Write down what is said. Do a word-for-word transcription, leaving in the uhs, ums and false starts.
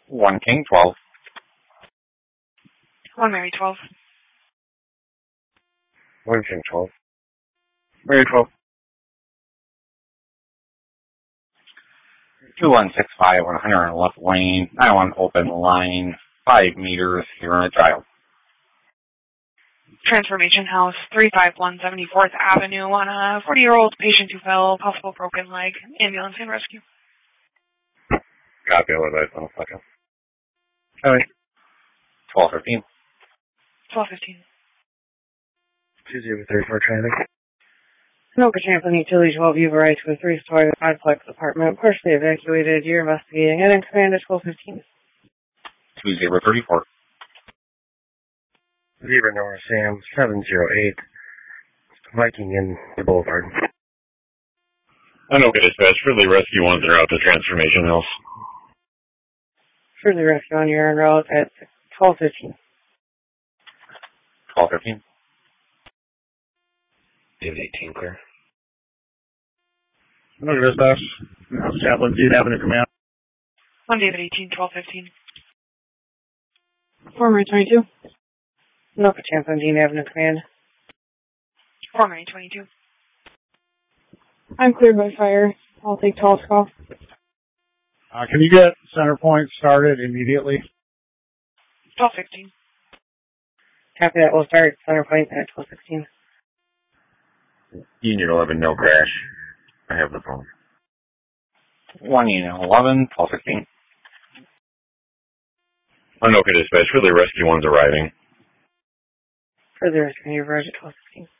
One King, twelve. One Mary, twelve. One King, twelve. Mary, twelve. Two one six five, one hundred left lane, nine one open line, five meters here in a child. Transformation House, three five one seventy-fourth Avenue, on a forty-year-old patient who fell, possible broken leg, ambulance and rescue. Copy, over that, one second. Okay. twelve fifteen. twelve fifteen. two zero three four traffic. Anoka Champlin Utility twelve Uva Right to a three-story five-plex apartment, partially evacuated. You're investigating and in command at twelve fifteen. two zero three four. Zebra Nora Sam, seven zero eight. Viking in the Boulevard. Anoka Dispatch, Fridley Rescue ones are out to Transformation House. Fridley Rescue on your en route at twelve fifteen. twelve fifteen. David eighteen, clear. Anoka Dispatch, House Chaplain, Dean Avenue Command. One David eighteen, twelve fifteen. four Mary twenty-two. Anoka Champlin, Dean Avenue Command. four Mary, twenty-two. I'm cleared by fire. I'll take Tall's call. Uh, can you get center point started immediately? twelve fifteen. Copy that. We'll start center point at twelve sixteen. Union eleven, no crash. I have the phone. One Union eleven, twelve sixteen. Anoka Dispatch, Fridley Rescue one's arriving. Further rescue, you're at twelve sixteen.